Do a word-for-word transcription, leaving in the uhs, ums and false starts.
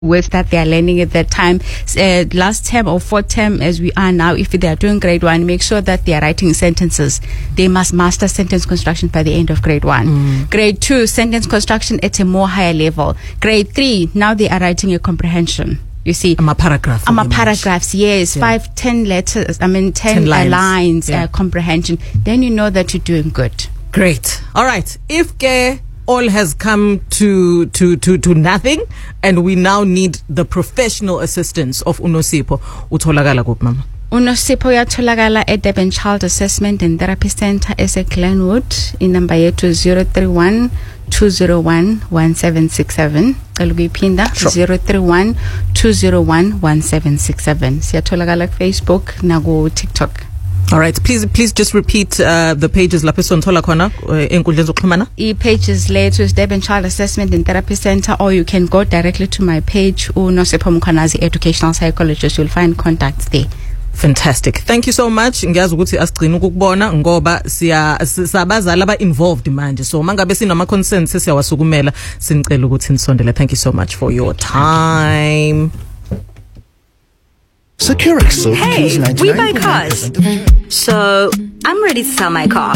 words that they are learning at that time. Uh, last term or fourth term as we are now, if they are doing grade one, make sure that they are writing sentences. They must master sentence construction by the end of grade one. Mm. Grade two, sentence construction at a more higher level. Grade three, now they are writing a comprehension. You see, I'm a paragraph. I'm a paragraphs, yes, yeah. five, ten letters. I mean, ten, ten lines, uh, lines yeah. uh, comprehension. Then you know that you're doing good. Great. All right. If ke all has come to to to to nothing, and we now need the professional assistance of uNosipho, utholakala kuphi mama? uNosipho uyatholakala at Durban Child Assessment and Therapy Center ese Glenwood. Inamba yethu zero three one two zero one one seven six seven. Cela ukuyiphinda zero three one two zero one one seven six seven. Siyatholakala ku Facebook naku TikTok. All right, please please just repeat uh, the pages lapho sonthola khona enkundleni zokuxhumana. E pages lethu is Durban Child Assessment and Therapy Center, or you can go directly to my page uNosipho Mkhwanazi Educational Psychologist. You'll find contacts there. Fantastic. Thank you so much. Ngiyazi ukuthi asigcina ukubona ngoba siya sabazali aba involved manje. So mangabe sinama concerns siyawasukumela sinicela ukuthi nisondele. Thank you so much for your time. Securix. Hey, we buy cars. So I'm ready to sell my car.